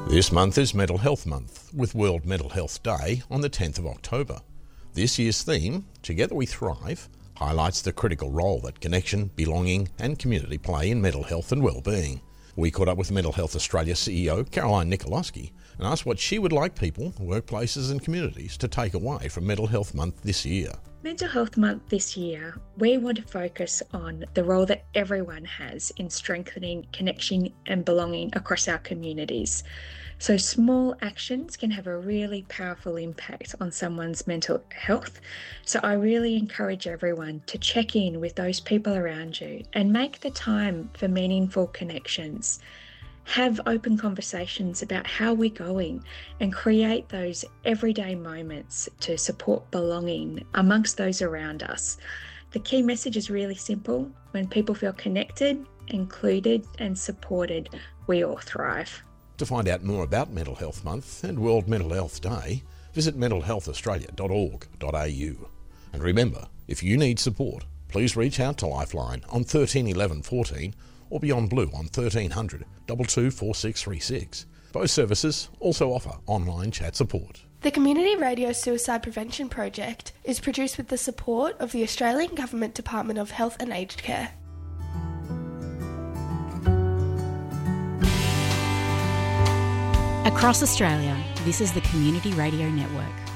This month is Mental Health Month, with World Mental Health Day on the 10th of October. This year's theme, Together We Thrive, highlights the critical role that connection, belonging and community play in mental health and well-being. We caught up with Mental Health Australia CEO Caroline Nikolowski and asked what she would like people, workplaces and communities to take away from Mental Health Month this year. Mental Health Month this year, we want to focus on the role that everyone has in strengthening connection and belonging across our communities. So small actions can have a really powerful impact on someone's mental health. So I really encourage everyone to check in with those people around you and make the time for meaningful connections. Have open conversations about how we're going and create those everyday moments to support belonging amongst those around us. The key message is really simple. When people feel connected, included and supported, we all thrive. To find out more about Mental Health Month and World Mental Health Day, visit mentalhealthaustralia.org.au. And remember, if you need support, please reach out to Lifeline on 13 11 14 or Beyond Blue on 1300 22 4636. Both services also offer online chat support. The Community Radio Suicide Prevention Project is produced with the support of the Australian Government Department of Health and Aged Care. Across Australia, this is the Community Radio Network.